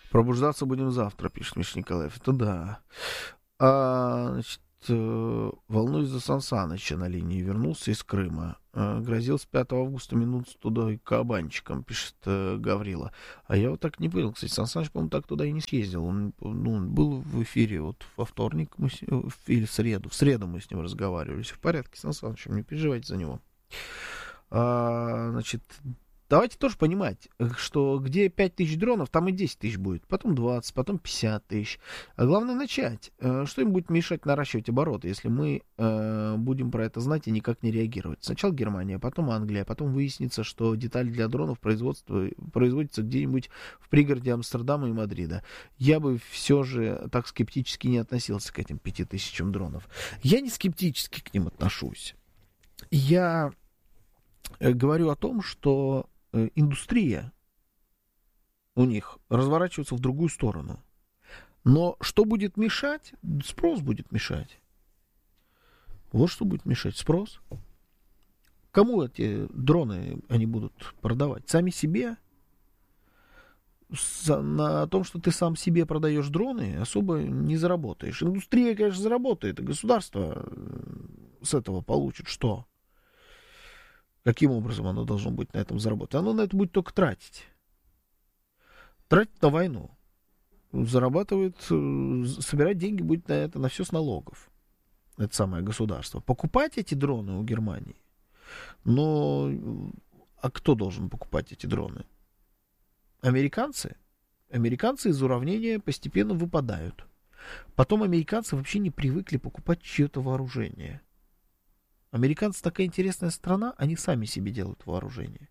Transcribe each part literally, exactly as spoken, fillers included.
Пробуждаться будем завтра, пишет Миша Николаев. Это да. А, значит, э, волнуюсь за Сан Саныча на линии. Вернулся из Крыма. Э, грозил с пятого августа минут туда и кабанчиком, пишет э, Гаврила. А я вот так не понял. Кстати, Сан Саныч, по-моему, так туда и не съездил. Он, ну, он был в эфире вот во вторник мы с, или в среду. В среду мы с ним разговаривали. Все в порядке с Сан Санычем, не переживайте за него. А, значит... Давайте тоже понимать, что где пять тысяч дронов, там и десять тысяч будет, потом двадцать, потом пятьдесят тысяч. А главное начать. Что им будет мешать наращивать обороты, если мы э, будем про это знать и никак не реагировать? Сначала Германия, потом Англия, потом выяснится, что детали для дронов производства, производятся где-нибудь в пригороде Амстердама и Мадрида. Я бы все же так скептически не относился к этим пяти тысячам дронов. Я не скептически к ним отношусь. Я говорю о том, что индустрия у них разворачивается в другую сторону. Но что будет мешать? Спрос будет мешать. Вот что будет мешать. Спрос. Кому эти дроны они будут продавать? Сами себе? На том, что ты сам себе продаешь дроны, особо не заработаешь. Индустрия, конечно, заработает, и государство с этого получит что? Каким образом оно должно быть на этом заработать? Оно на это будет только тратить. Тратить на войну. Зарабатывает, собирать деньги будет на это, на все с налогов. Это самое государство. Покупать эти дроны у Германии. Но а кто должен покупать эти дроны? Американцы? Американцы из уравнения постепенно выпадают. Потом американцы вообще не привыкли покупать чье-то вооружение. Американцы такая интересная страна, они сами себе делают вооружение.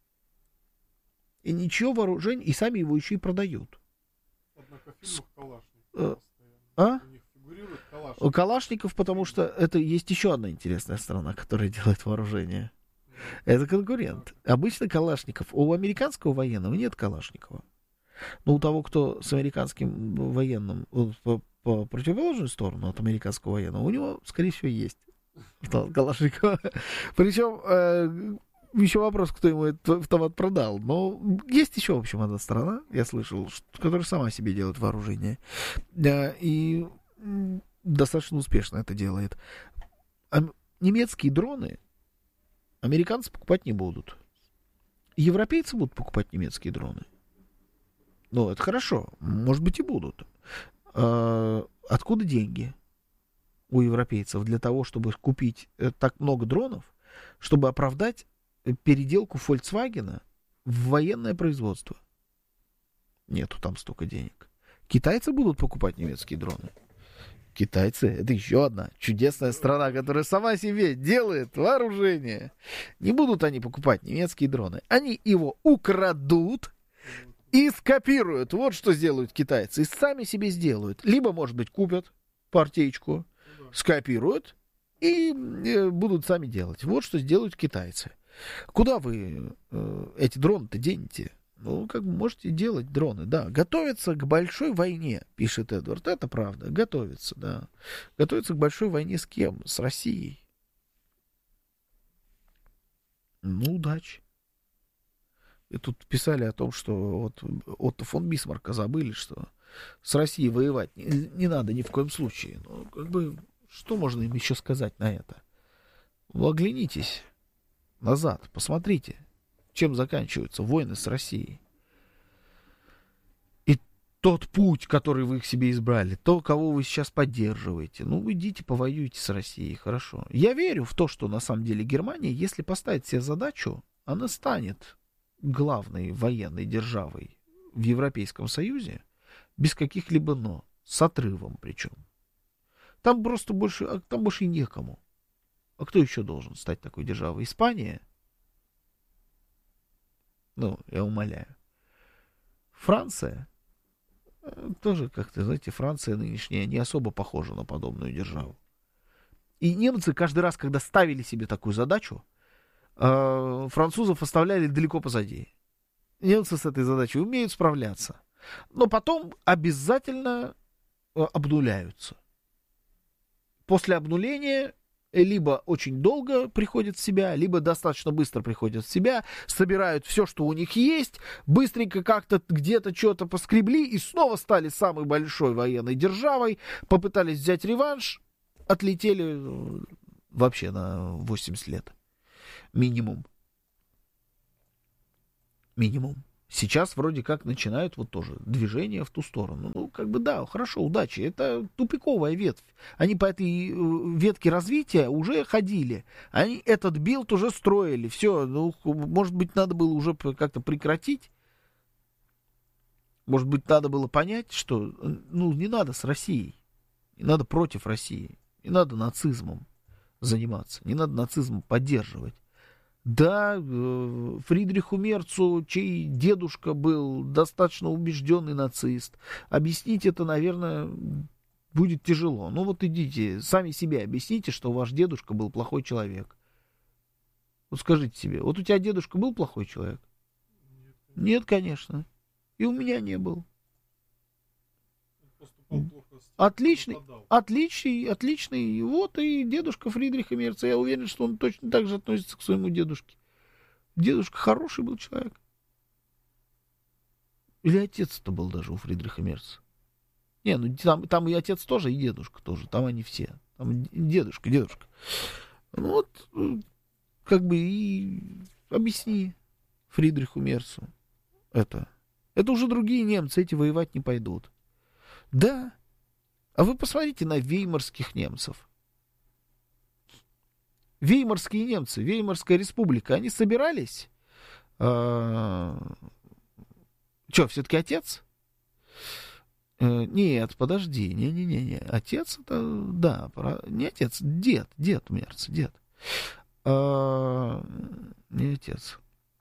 И ничего вооружения, и сами его еще и продают. Однако в фильмах Калашников э, постоянно. А? У них фигурирует Калашников. Калашников, потому что это есть еще одна интересная страна, которая делает вооружение. Это конкурент. Обычно Калашников. У американского военного нет Калашникова. Но у того, кто с американским военным по, по противоположную сторону от американского военного, у него, скорее всего, есть Калашникова. Причем э, еще вопрос, кто ему этот автомат продал. Но есть еще, в общем, одна страна, я слышал, что, которая сама себе делает вооружение. Э, и достаточно успешно это делает. А немецкие дроны американцы покупать не будут. Европейцы будут покупать немецкие дроны. Ну, это хорошо. Может быть, и будут. А откуда деньги у европейцев для того, чтобы купить так много дронов, чтобы оправдать переделку Volkswagen в военное производство? Нету там столько денег. Китайцы будут покупать немецкие дроны. Китайцы — это еще одна чудесная страна, которая сама себе делает вооружение. Не будут они покупать немецкие дроны. Они его украдут и скопируют. Вот что сделают китайцы. И сами себе сделают. Либо, может быть, купят партеечку, скопируют и э, будут сами делать. Вот что сделают китайцы. Куда вы э, эти дроны-то денете? Ну, как бы можете делать дроны, да. Готовятся к большой войне, пишет Эдвард. Это правда. Готовятся, да. Готовятся к большой войне с кем? С Россией. Ну, удачи. И тут писали о том, что вот Отто фон Бисмарка забыли, что с Россией воевать не, не надо ни в коем случае. Ну, как бы, что можно им еще сказать на это? Ну, оглянитесь назад, посмотрите, чем заканчиваются войны с Россией. И тот путь, который вы к себе избрали, то, кого вы сейчас поддерживаете, ну, вы идите, повоюйте с Россией, хорошо. Я верю в то, что на самом деле Германия, если поставит себе задачу, она станет главной военной державой в Европейском Союзе без каких-либо «но», с отрывом причем. Там просто больше, там больше и некому. А кто еще должен стать такой державой? Испания? Ну, я умоляю. Франция? Тоже как-то, знаете, Франция нынешняя не особо похожа на подобную державу. И немцы каждый раз, когда ставили себе такую задачу, французов оставляли далеко позади. Немцы с этой задачей умеют справляться. Но потом обязательно обнуляются. После обнуления либо очень долго приходят в себя, либо достаточно быстро приходят в себя, собирают все, что у них есть, быстренько как-то где-то что-то поскребли и снова стали самой большой военной державой, попытались взять реванш, отлетели вообще на восемьдесят лет. Минимум. Минимум. Сейчас вроде как начинают вот тоже движение в ту сторону. Ну, как бы да, хорошо, удачи. Это тупиковая ветвь. Они по этой ветке развития уже ходили. Они этот билд уже строили. Все, ну, может быть, надо было уже как-то прекратить. Может быть, надо было понять, что, ну, не надо с Россией. Не надо против России. Не надо нацизмом заниматься. Не надо нацизмом поддерживать. Да, Фридриху Мерцу, чей дедушка был достаточно убежденный нацист, объяснить это, наверное, будет тяжело. Ну вот идите, сами себе объясните, что ваш дедушка был плохой человек. Вот скажите себе, вот у тебя дедушка был плохой человек? Нет, конечно. И у меня не был. Отличный, отличный, отличный. Вот и дедушка Фридриха Мерца. Я уверен, что он точно так же относится к своему дедушке. Дедушка хороший был человек. Или отец-то был даже у Фридриха Мерца. Не, ну там, там и отец тоже, и дедушка тоже. Там они все. Там дедушка, дедушка. Ну вот, как бы и объясни Фридриху Мерцу это. Это уже другие немцы, эти воевать не пойдут. Да. А вы посмотрите на веймарских немцев. Веймарские немцы, Веймарская республика, они собирались? А... Что, все-таки отец? А, нет, подожди, не-не-не, отец это, да, про... не отец, дед, дед Мерц, дед. А... Не отец.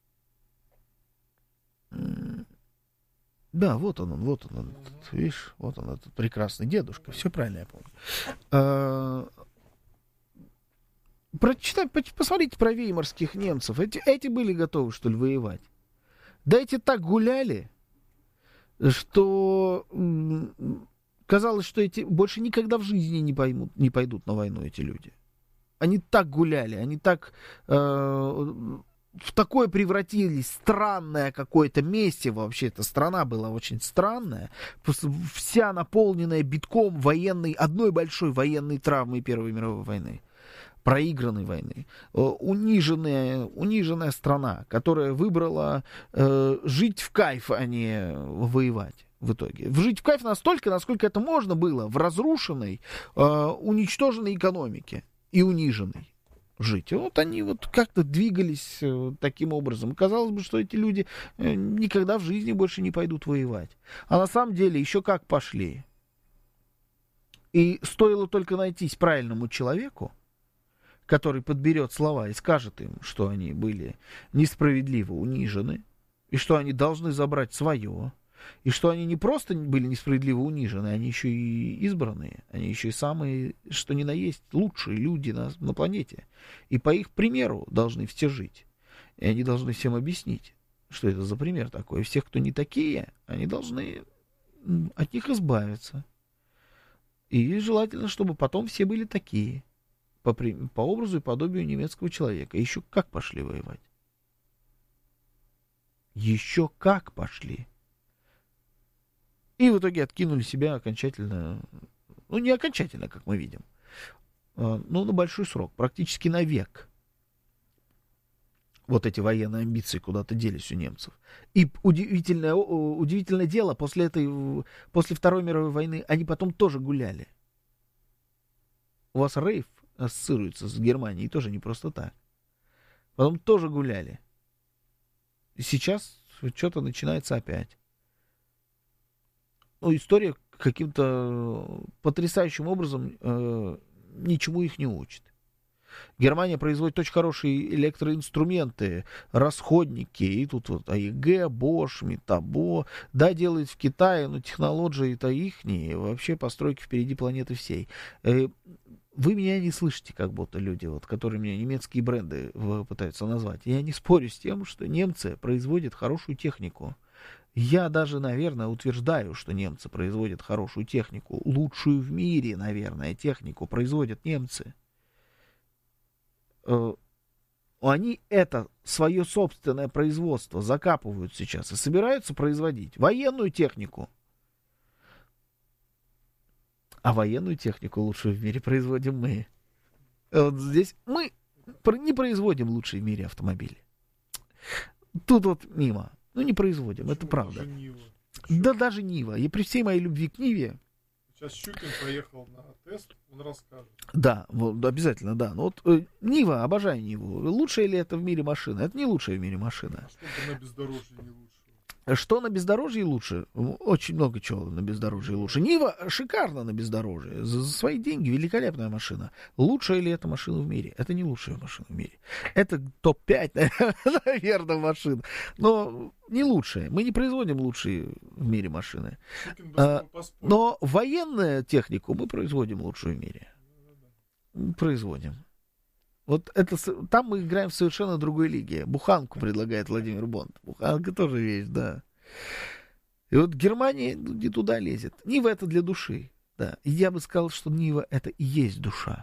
Да, вот он, он, вот он, он этот, видишь, вот он, этот прекрасный дедушка, все правильно я помню. А, прочитай, посмотрите про веймарских немцев, эти, эти были готовы, что ли, воевать? Да эти так гуляли, что м- казалось, что эти больше никогда в жизни не поймут, не пойдут на войну, эти люди. Они так гуляли, они так... Э- в такое превратились, странное какое-то месиво, вообще эта страна была очень странная, вся наполненная битком военной, одной большой военной травмой Первой мировой войны, проигранной войны, униженная, униженная страна, которая выбрала э, жить в кайф, а не воевать в итоге. Жить в кайф настолько, насколько это можно было в разрушенной, э, уничтоженной экономике и униженной. Жить. Вот они вот как-то двигались э, таким образом. Казалось бы, что эти люди э, никогда в жизни больше не пойдут воевать. А на самом деле еще как пошли. И стоило только найтись правильному человеку, который подберет слова и скажет им, что они были несправедливо унижены, и что они должны забрать свое, и что они не просто были несправедливо унижены, они еще и избранные, они еще и самые, что ни на есть, лучшие люди на, на планете. И по их примеру должны все жить. И они должны всем объяснить, что это за пример такой. И всех, кто не такие, они должны от них избавиться. И желательно, чтобы потом все были такие, по, по образу и подобию немецкого человека. И еще как пошли воевать? Еще как пошли? И в итоге откинули себя окончательно, ну не окончательно, как мы видим, но на большой срок, практически на век. Вот эти военные амбиции куда-то делись у немцев. И удивительное, удивительное дело, после этой, после Второй мировой войны они потом тоже гуляли. У вас рейв ассоциируется с Германией тоже не просто так. Потом тоже гуляли. И сейчас что-то начинается опять. Ну, история каким-то потрясающим образом э, ничему их не учит. Германия производит очень хорошие электроинструменты, расходники, и тут вот АЕГ, Bosch, Metabo, да, делает в Китае, но технологии-то ихние, вообще постройки впереди планеты всей. Э, вы меня не слышите, как будто люди, вот, которые мне немецкие бренды пытаются назвать. Я не спорю с тем, что немцы производят хорошую технику. Я даже, наверное, утверждаю, что немцы производят хорошую технику. Лучшую в мире, наверное, технику производят немцы. э, они это свое собственное производство закапывают сейчас и собираются производить военную технику. А военную технику лучшую в мире производим мы. Вот здесь мы не производим лучшие в мире автомобили. Тут вот мимо. Ну, не производим, почему? Это правда. Даже Нива. Да даже Нива. И при всей моей любви к Ниве... Сейчас Щукин поехал на тест, он расскажет. Да, вот, обязательно, да. Ну, вот э, Нива, обожаю Ниву. Лучшая ли это в мире машина? Это не лучшая в мире машина. А что на бездорожье не лучше? Что на бездорожье лучше? Очень много чего на бездорожье лучше. Нива шикарно на бездорожье. За, за свои деньги великолепная машина. Лучшая ли эта машина в мире? Это не лучшая машина в мире. Это топ пять, наверное, машин. Но не лучшая. Мы не производим лучшие в мире машины. А, но военную технику мы производим лучшую в мире. Производим. Вот это, там мы играем в совершенно другой лиге. Буханку предлагает Владимир Бонд. Буханка тоже вещь, да. И вот Германия не туда лезет. Нива это для души. Да. И я бы сказал, что Нива это и есть душа.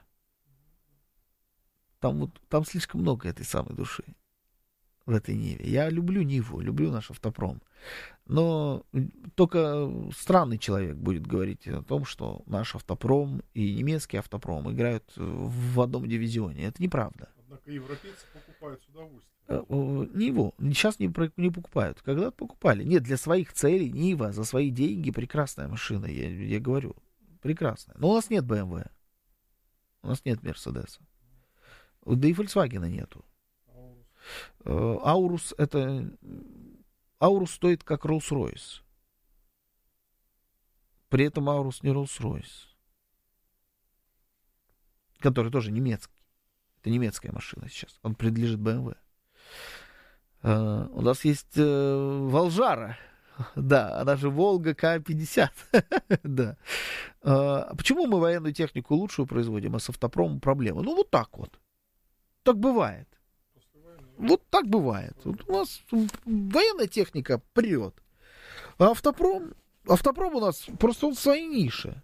Там, вот, там слишком много этой самой души в этой Ниве. Я люблю Ниву, люблю наш автопром. Но только странный человек будет говорить о том, что наш автопром и немецкий автопром играют в одном дивизионе. Это неправда. Однако европейцы покупают с удовольствием. Ниву сейчас не, не покупают. Когда-то покупали. Нет, для своих целей Нива за свои деньги прекрасная машина, я, я говорю. Прекрасная. Но у нас нет бэ эм вэ. У нас нет Мерседеса. Да и Volkswagen нету. Аурус это... Аурус стоит как Rolls-Royce. При этом Аурус не Rolls-Royce. Который тоже немецкий. Это немецкая машина сейчас. Он принадлежит бэ эм вэ. Uh, у нас есть uh, Волжара. Да, она же Волга К пятьдесят. Да. Uh, почему мы военную технику лучшую производим, а с автопромом проблемы? Ну, вот так вот. Так бывает. Вот так бывает. Вот у нас военная техника прет. А автопром, автопром у нас просто он в своей нише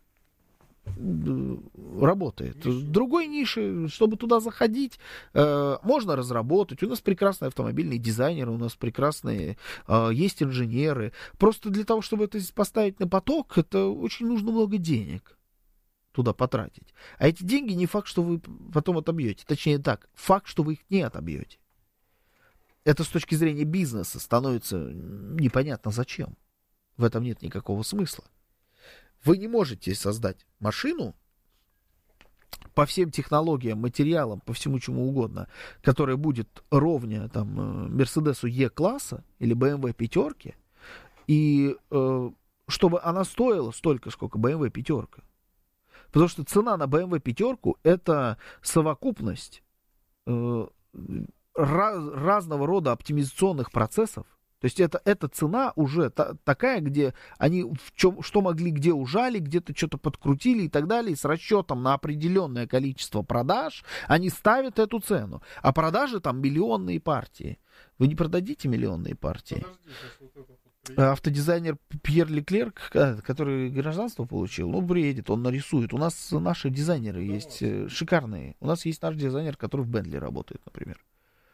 работает. В другой нише, чтобы туда заходить, э, можно разработать. У нас прекрасные автомобильные дизайнеры, у нас прекрасные э, есть инженеры. Просто для того, чтобы это поставить на поток, это очень нужно много денег туда потратить. А эти деньги не факт, что вы потом отобьете. Точнее так, факт, что вы их не отобьете. Это с точки зрения бизнеса становится непонятно зачем. В этом нет никакого смысла. Вы не можете создать машину по всем технологиям, материалам, по всему чему угодно, которая будет ровня там Мерседесу Е-класса или бэ эм вэ пятерки, и э, чтобы она стоила столько, сколько бэ эм вэ пятерка. Потому что цена на бэ эм вэ пятерку это совокупность э, раз, разного рода оптимизационных процессов. То есть это, эта цена уже та, такая, где они в чем, что могли, где ужали, где-то что-то подкрутили и так далее. И с расчетом на определенное количество продаж они ставят эту цену. А продажи там миллионные партии. Вы не продадите миллионные партии? Подожди, автодизайнер Пьер Леклерк, который гражданство получил, ну, приедет, он нарисует. У нас наши дизайнеры да, есть да. шикарные. У нас есть наш дизайнер, который в Бентли работает, например.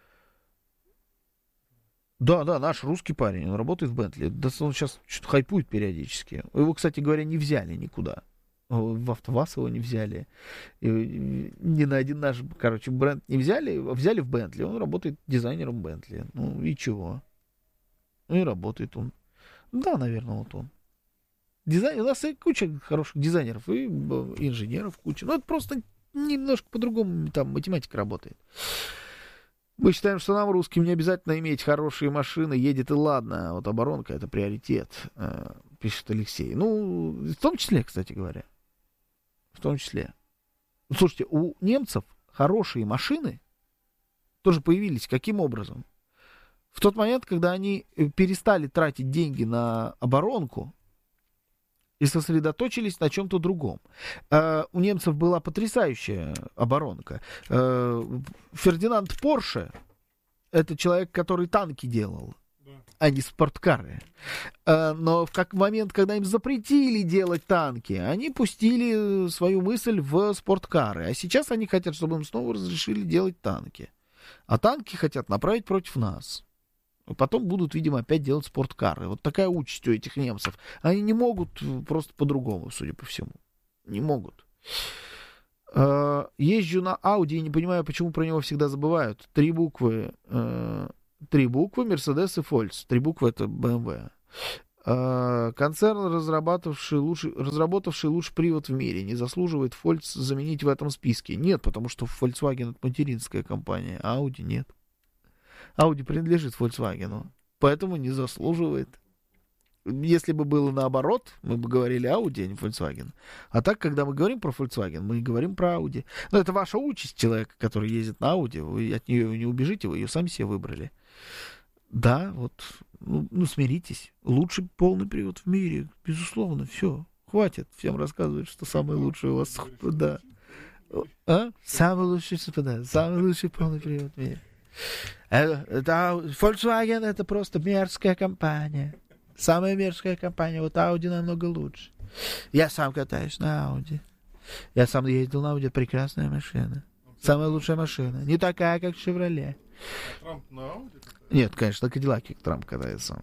Да, да, наш русский парень, он работает в Бентли. Да, он сейчас что-то хайпует периодически. Его, кстати говоря, не взяли никуда. В АвтоВАЗ его не взяли. И ни на один наш, короче, бренд не взяли. Взяли в Бентли. Он работает дизайнером Бентли. Ну и чего? Ну и работает он. Да, наверное, вот он. Дизайн... У нас и куча хороших дизайнеров и инженеров куча. Ну это просто немножко по-другому там математика работает. Мы считаем, что нам, русским, не обязательно иметь хорошие машины, едет и ладно, а вот оборонка — это приоритет, пишет Алексей. Ну, в том числе, кстати говоря, в том числе. Слушайте, у немцев хорошие машины тоже появились. Каким образом? В тот момент, когда они перестали тратить деньги на оборонку и сосредоточились на чем-то другом. Uh, у немцев была потрясающая оборонка. Uh, Фердинанд Порше, это человек, который танки делал. Да. а не спорткары. Но в как момент, когда им запретили делать танки, они пустили свою мысль в спорткары. А сейчас они хотят, чтобы им снова разрешили делать танки. А танки хотят направить против нас. Потом будут, видимо, опять делать спорткары. Вот такая участь у этих немцев. Они не могут просто по-другому, судя по всему. Не могут. Езжу на Audi и не понимаю, почему про него всегда забывают. Три буквы. Три буквы Mercedes и Volks. Три буквы — это бэ эм вэ. Концерн, разрабатывавший лучший, разработавший лучший привод в мире, не заслуживает Volks заменить в этом списке. Нет, потому что Volkswagen — это материнская компания, а Audi нет. Audi принадлежит Volkswagen, поэтому не заслуживает. Если бы было наоборот, мы бы говорили Audi, а не Volkswagen. А так, когда мы говорим про Volkswagen, мы говорим про Audi. Но это ваша участь человека, который ездит на Audi. Вы от нее не убежите, вы ее сами себе выбрали. Да, вот, ну, ну смиритесь. Лучший полный привод в мире, безусловно, все. Хватит всем рассказывать, что самое лучшее у вас. Да. А? Самый лучший, да, самый лучший полный привод в мире. Это, это, Volkswagen — это просто мерзкая компания. Самая мерзкая компания. Вот Audi намного лучше. Я сам катаюсь на Audi. Я сам ездил на Audi. Прекрасная машина. Самая лучшая машина. Не такая, как Chevrolet. Трамп на Audi? Нет, конечно, на Кадиллаке Трамп катается.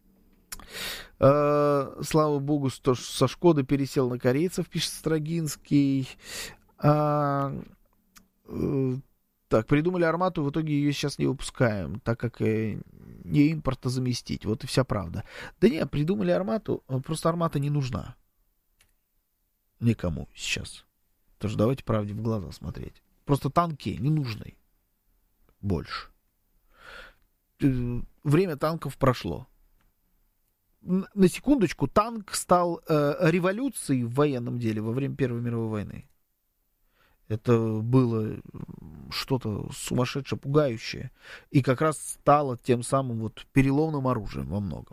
Э, слава богу, что со Шкоды пересел на корейцев, пишет Строгинский. Э, э, так, придумали Армату, в итоге ее сейчас не выпускаем, так как э, не импорта заместить. Вот и вся правда. Да не, придумали Армату, просто Армата не нужна никому сейчас. Тоже давайте правде в глаза смотреть. Просто танки не нужны больше. Время танков прошло. На секундочку, танк стал э, революцией в военном деле во время Первой мировой войны. Это было что-то сумасшедшее, пугающее. И как раз стало тем самым вот переломным оружием во многом.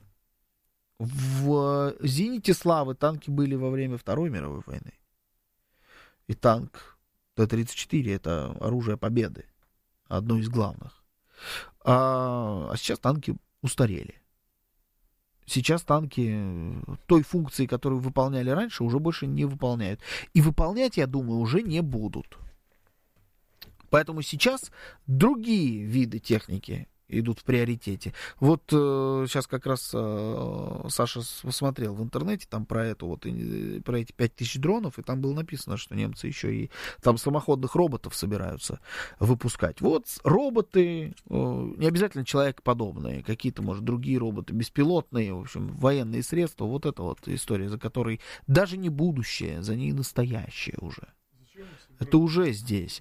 В зените славы танки были во время Второй мировой войны. И танк Т тридцать четыре — это оружие победы. Одно из главных. А, а сейчас танки устарели. Сейчас танки той функции, которую выполняли раньше, уже больше не выполняют. И выполнять, я думаю, уже не будут. Поэтому сейчас другие виды техники идут в приоритете. Вот э, сейчас как раз э, Саша посмотрел в интернете там про эту вот, э, про эти пять тысяч дронов, и там было написано, что немцы еще и там самоходных роботов собираются выпускать. Вот роботы, э, не обязательно человекоподобные, какие-то, может, другие роботы, беспилотные, в общем, военные средства. Вот это вот история, за которой даже не будущее, за ней настоящее уже. Это уже здесь.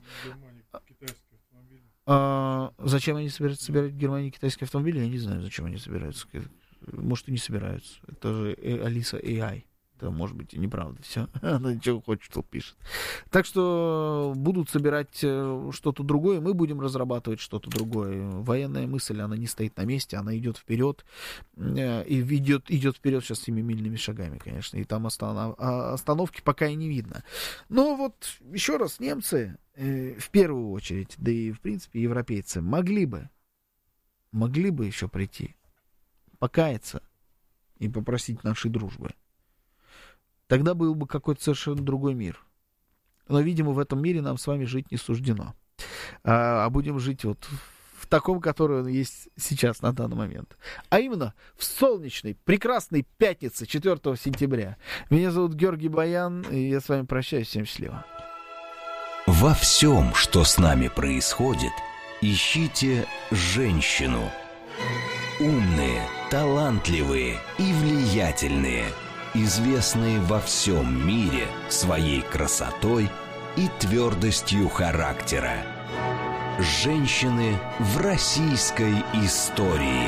А, зачем они собираются собирать в Германии китайские автомобили? Я не знаю, зачем они собираются. Может, и не собираются. Это же Алиса эй ай. Это, может быть, и неправда все. Она ничего хочет, что пишет. Так что будут собирать что-то другое, мы будем разрабатывать что-то другое. Военная мысль, она не стоит на месте, она идет вперед. И идет, идет вперед сейчас семимильными шагами, конечно. И там останов... остановки пока и не видно. Но вот, еще раз, немцы, в первую очередь, да и, в принципе, европейцы, могли бы, могли бы еще прийти, покаяться и попросить нашей дружбы. Тогда был бы какой-то совершенно другой мир. Но, видимо, в этом мире нам с вами жить не суждено. А, а будем жить вот в таком, который он есть сейчас, на данный момент. А именно, в солнечной, прекрасной пятнице, четвёртого сентября. Меня зовут Георгий Баян, и я с вами прощаюсь. Всем счастливо. Во всем, что с нами происходит, ищите женщину. Умные, талантливые и влиятельные, известные во всем мире своей красотой и твердостью характера. Женщины в российской истории.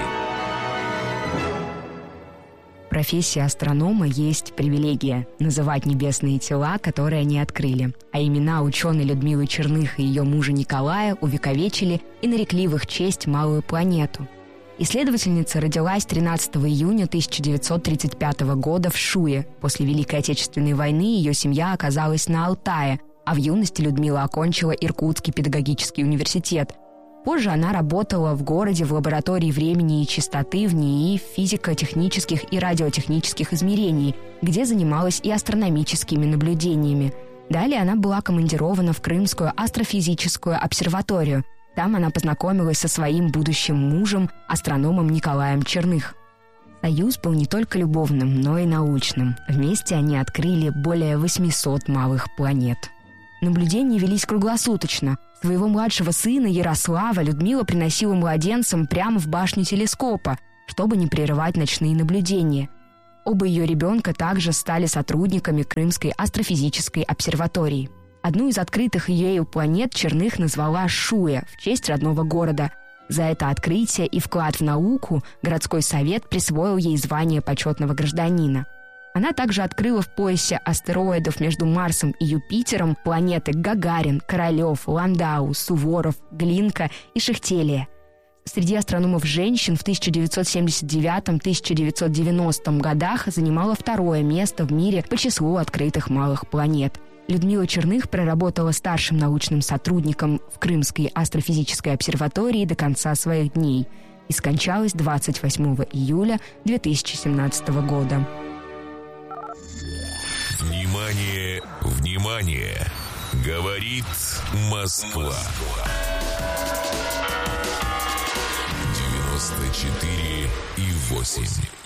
Профессия астронома есть привилегия — называть небесные тела, которые они открыли. А имена ученой Людмилы Черных и ее мужа Николая увековечили и нарекли в их честь малую планету. Исследовательница родилась тринадцатого июня тысяча девятьсот тридцать пятого года в Шуе. После Великой Отечественной войны ее семья оказалась на Алтае, а в юности Людмила окончила Иркутский педагогический университет. Позже она работала в городе в лаборатории времени и частоты в НИИ физико-технических и радиотехнических измерений, где занималась и астрономическими наблюдениями. Далее она была командирована в Крымскую астрофизическую обсерваторию. Там она познакомилась со своим будущим мужем, астрономом Николаем Черных. Союз был не только любовным, но и научным. Вместе они открыли более восемьсот малых планет. Наблюдения велись круглосуточно. Своего младшего сына Ярослава Людмила приносила младенцам прямо в башню телескопа, чтобы не прерывать ночные наблюдения. Оба ее ребенка также стали сотрудниками Крымской астрофизической обсерватории. Одну из открытых ею планет Черных назвала Шуя в честь родного города. За это открытие и вклад в науку городской совет присвоил ей звание почетного гражданина. Она также открыла в поясе астероидов между Марсом и Юпитером планеты Гагарин, Королев, Ландау, Суворов, Глинка и Шехтелия. Среди астрономов-женщин в тысяча девятьсот семьдесят девятом — тысяча девятьсот девяностом годах занимала второе место в мире по числу открытых малых планет. Людмила Черных проработала старшим научным сотрудником в Крымской астрофизической обсерватории до конца своих дней и скончалась двадцать восьмого июля две тысячи семнадцатого года. Внимание, внимание! Говорит Москва. девяносто четыре и восемь.